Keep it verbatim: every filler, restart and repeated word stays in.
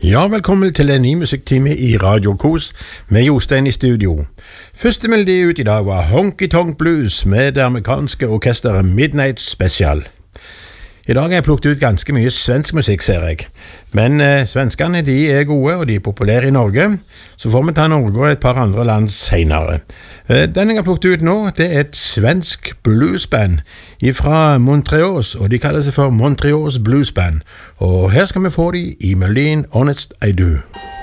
Ja, velkommen til en ny musikktime i Radio Kos med Jostein i studio. Første melodi ut i dag var Honky Tonk Blues med det amerikanske orkesteret Midnight Special. I dag har jeg plukket ut ganske mye svensk musikk, ser jeg. Men eh, svenskene de er gode, og de er populære i Norge. Så får vi ta Norge og et par andre land senere. Eh, den jeg har plukket ut nå, det er et svensk bluesband fra Montreal, og de kaller seg for Montreals Bluesband. Og her skal vi få de i melodien Honest I Do.